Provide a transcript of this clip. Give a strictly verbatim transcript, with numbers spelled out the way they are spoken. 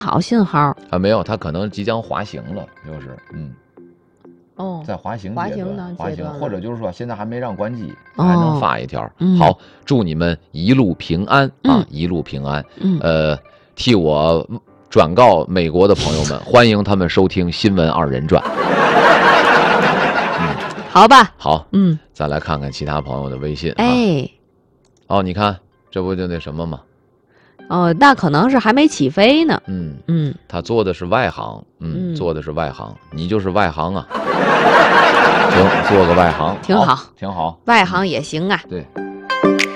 好信号啊，没有，它可能即将滑行了，就是嗯。 哦， 在滑行阶段， 滑行呢， 滑行，或者就是说现在还没让关机， 哦、 还能发一条。 嗯、 好，祝你们一路平安啊，嗯、一路平安。 嗯， 呃，替我转告美国的朋友们，欢迎他们收听《新闻二人转》。嗯， 好吧。 好， 嗯， 再来看看其他朋友的微信。 哎， 哦，你看，这不就那什么吗？ 哦，那可能是还没起飞呢。 嗯嗯， 他做的是外行，嗯， 嗯做的是外行，你就是外行啊。行，做个外行， 挺好， 挺好， 外行也行啊。 对。